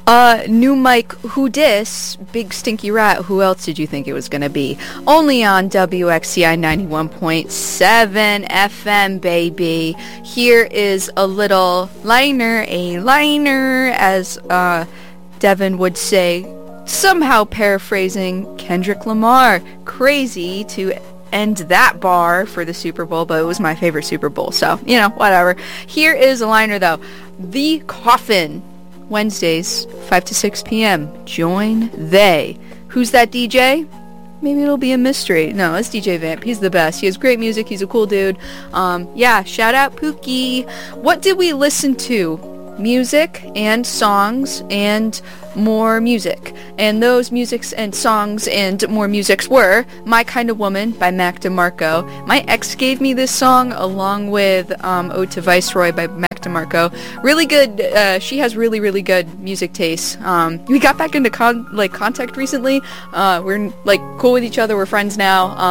New Mike, who dis? Big Stinky Rat, who else did you think it was gonna be? Only on WXCI 91.7 FM, baby. Here is a little liner, as, Devin would say, somehow paraphrasing Kendrick Lamar. Crazy to end that bar for the Super Bowl, but it was my favorite Super Bowl, so, whatever. Here is a liner, though. The Coffin. Wednesdays, 5 to 6 p.m. Join they. Who's that DJ? Maybe it'll be a mystery. No, it's DJ Vamp. He's the best. He has great music. He's a cool dude. Shout out Pookie. What did we listen to? Music and songs and more music. And those musics and songs and more musics were My Kind of Woman by Mac DeMarco. My ex gave me this song along with Ode to Viceroy by Mac DeMarco. Really good. She has really, really good music taste. We got back into contact recently. We're cool with each other. We're friends now.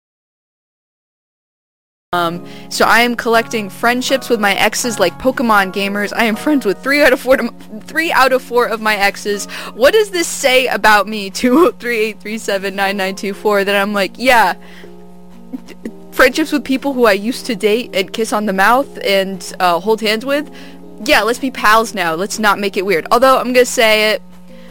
So I am collecting friendships with my exes like Pokemon gamers. I am friends with 3 out of 4 of my exes. What does this say about me? 203-837-9924 that I'm friendships with people who I used to date and kiss on the mouth and hold hands with. Yeah, let's be pals now. Let's not make it weird. Although I'm gonna say it.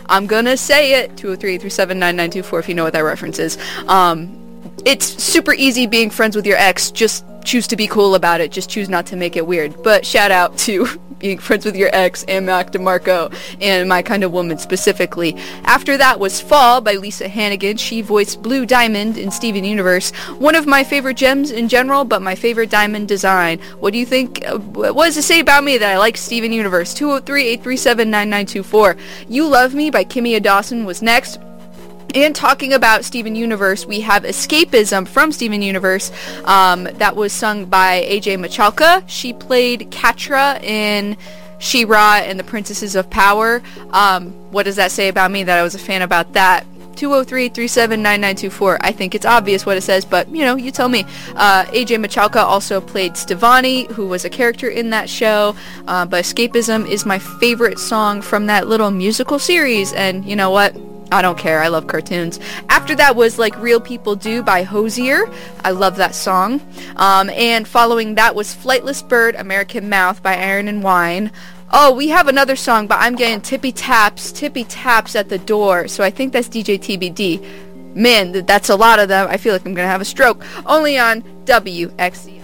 203-837-9924 if you know what that reference is. It's super easy being friends with your ex. Just choose to be cool about it. Just choose not to make it weird. But shout out to being friends with your ex and Mac DeMarco and My Kind of Woman specifically. After that was Fall by Lisa Hannigan. She voiced Blue Diamond in Steven Universe. One of my favorite gems in general, but my favorite diamond design. What do you think? What does it say about me that I like Steven Universe? 203-837-9924. You Love Me by Kimia Dawson was next. And talking about Steven Universe, we have Escapism from Steven Universe. That was sung by AJ Michalka. She played Catra in She-Ra and the Princesses of Power. What does that say about me that I was a fan about that? 203-837-9924. I think it's obvious what it says, but, you tell me. AJ Michalka also played Stevani, who was a character in that show. But Escapism is my favorite song from that little musical series, and you know what? I don't care. I love cartoons. After that was Like Real People Do by Hozier. I love that song. And following that was Flightless Bird, American Mouth by Iron and Wine. Oh, we have another song, but I'm getting tippy taps at the door. So I think that's DJ TBD. Man, that's a lot of them. I feel like I'm going to have a stroke. Only on WXCI.